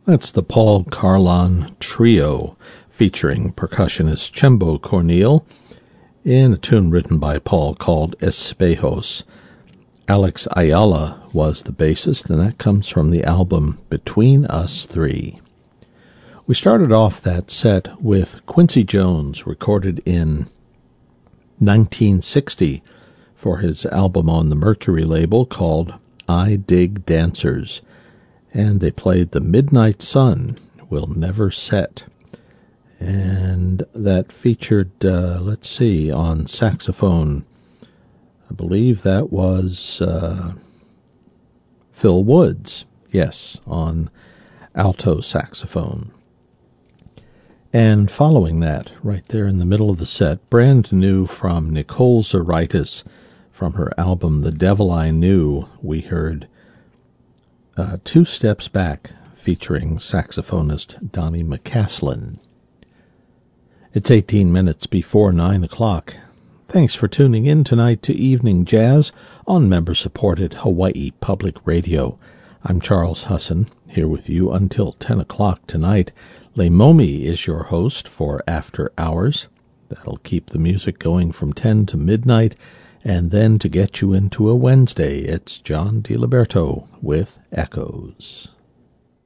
That's the Paul Carlon Trio, featuring percussionist Chembo Corneal, in a tune written by Paul called Espejos. Alex Ayala was the bassist, and that comes from the album Between Us Three. We started off that set with Quincy Jones, recorded in 1960 for his album on the Mercury label called I Dig Dancers. And they played The Midnight Sun Will Never Set. And that featured, on saxophone, I believe that was Phil Woods, yes, on alto saxophone. And following that, right there in the middle of the set, brand new from Nicole Zaritis, from her album The Devil I Knew, we heard Two Steps Back, featuring saxophonist Donnie McCaslin. It's 18 minutes before 9 o'clock. Thanks for tuning in tonight to Evening Jazz on member-supported Hawaii Public Radio. I'm Charles Husson, here with you until 10 o'clock tonight. Leimomi is your host for After Hours. That'll keep the music going from 10 to midnight. And then to get you into a Wednesday, it's John DiLiberto with Echoes.